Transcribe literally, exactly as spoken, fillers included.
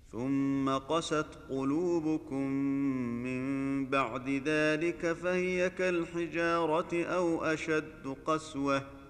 ثم قست قلوبكم من بعد ذلك فهي كالحجارة أو أشد قسوة